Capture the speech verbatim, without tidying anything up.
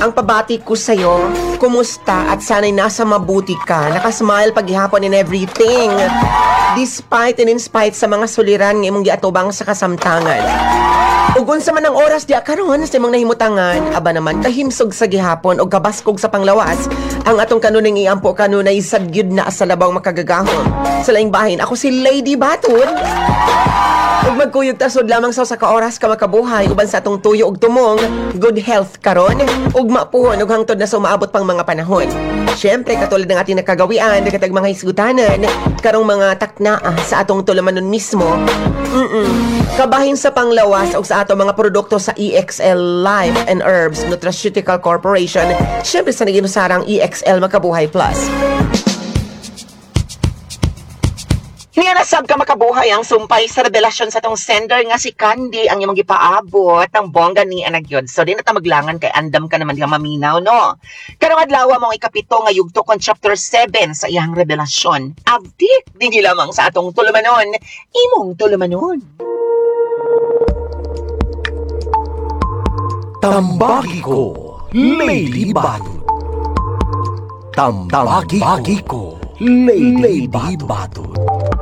Ang pabati ko sa'yo, kumusta at sana'y nasa mabuti ka, nakasmile paghihapon in everything. Despite and in spite sa mga suliran ng imong giatubang sa kasamtangan. Ugon sa man ang oras di akaron sa imong nahimutangan, aba naman kahimsog sa gihapon o kabaskog sa panglawas, ang atong kanuning iampo kanunay sagyud na sa labaw makagagahon. Sa laing bahin, ako si Lady Baton. Ug magkuyog tasod lamang sa usa ka oras ka makabuhay uban sa atong tuyo ug tumong good health karon ug mapuhon ug hangtod na sa umaabot pang mga panahon. Syempre katulad ng ating nakagawian katag mga hisgutanan karong mga taknaa sa atong tulamanon mismo. Mm kabahin sa panglawas ug sa atong mga produkto sa E X L Life and Herbs Nutraceutical Corporation. Syempre sa naginusarang E X L Makabuhay Plus. Nga nasab ka makabuhay ang sumpay sa revelasyon sa tong sender nga si Candy ang imong gipaabot ang bongga ni anagyod. So di na ta maglangan kay andam ka naman nga maminaw no. Karong adlaw mo ikapito nga yugto kon chapter seven sa iyang revelasyon. Abdi dinhi lamang sa atong tulumanon, imong tulumanon. Tambagi ko, Lady Baton. Tambagi ko, Lady Baton.